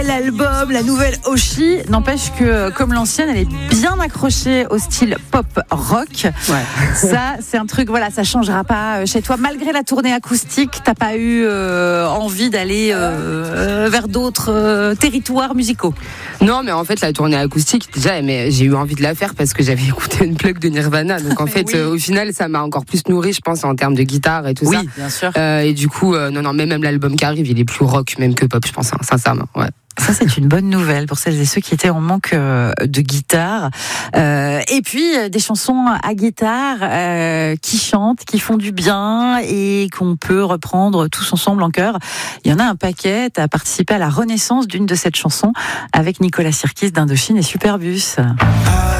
L'album, la nouvelle Oshi, n'empêche que comme l'ancienne, elle est bien accrochée au style pop rock. Ouais. Ça, c'est un truc, voilà, ça changera pas chez toi. Malgré la tournée acoustique, t'as pas eu envie d'aller vers d'autres territoires musicaux? Non, mais en fait, la tournée acoustique, déjà, mais j'ai eu envie de la faire parce que j'avais écouté une plug de Nirvana. Donc, en fait, au final, ça m'a encore plus nourri, je pense, en termes de guitare et tout ça. Oui, bien sûr. Et du coup, non, même l'album qui arrive, il est plus rock même que pop, je pense, sincèrement. Ouais. Ça, c'est une bonne nouvelle pour celles et ceux qui étaient en manque de guitare. Et puis, des chansons à guitare qui chantent, qui font du bien et qu'on peut reprendre tous ensemble en chœur. Il y en a un paquet. Tu as participé à la renaissance d'une de ces chansons avec Nicolas Sirkis d'Indochine et Superbus.